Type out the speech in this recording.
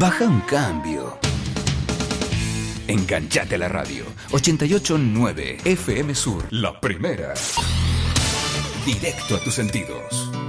Baja un cambio. Enganchate a la radio. 88.9 FM Sur. La primera. Directo a tus sentidos.